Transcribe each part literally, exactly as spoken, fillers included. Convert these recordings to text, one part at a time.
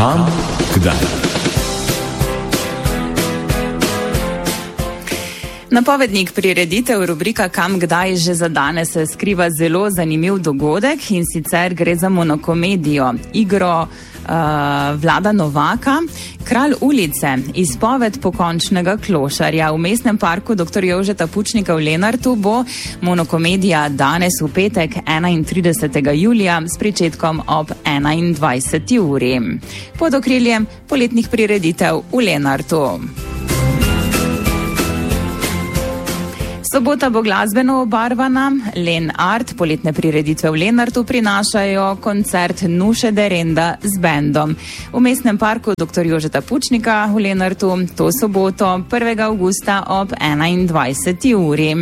Kam, kdaj? Napovednik prireditev rubrika Kam, kdaj že za danes se skriva zelo zanimiv dogodek, in sicer gre za monokomedijo, igro uh, Vlada Novaka, Kralj ulice, izpoved pokončnega klošarja. V mestnem parku doktor Jožeta Pučnika v Lenartu bo monokomedija danes v petek enaintridesetega julija s pričetkom ob enaindvajseti uri. Pod okriljem poletnih prireditev v Lenartu. Sobota bo glasbeno obarvana. Len Art, poletne prireditve v Lenartu prinašajo koncert Nuše Derenda z bendom. V mestnem parku doktor Jožeta Pučnika v Lenartu to soboto prvega avgusta ob enaindvajseti uri.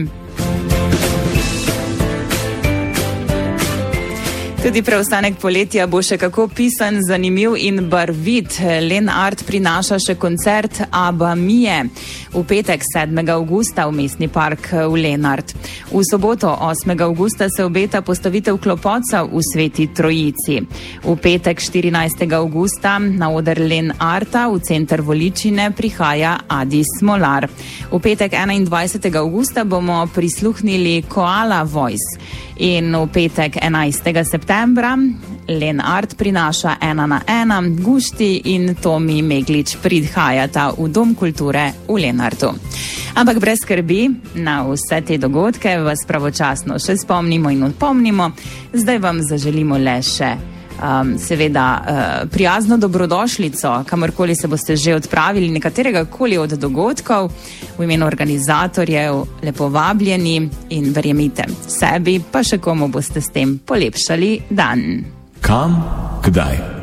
Tudi preostanek poletja bo še kako pisan, zanimiv in barvit. Len Art prinaša še koncert Abba Mije v petek sedmega avgusta v mestni park v Lenart. V soboto osmega avgusta se obeta postavitev Klopotca v Sveti Trojici. V petek štirinajstega avgusta na oder Len Arta v center Voličine prihaja Adi Smolar. V petek enaindvajsetega avgusta bomo prisluhnili Koala Voice. In v petek enajstega septembra Len Art prinaša ena na ena, Gušti in Tomi Meglič prihajata v Dom kulture v Lenartu. Ampak brez skrbi, na vse te dogodke vas pravočasno še spomnimo in odpomnimo. Zdaj vam zaželimo le še Um, seveda uh, prijazno dobrodošlico, kamorkoli se boste že odpravili, nekaterega koli od dogodkov. V imenu organizatorjev lepo vabljeni in verjemite sebi, pa še komu boste s tem polepšali dan. Kam, kdaj?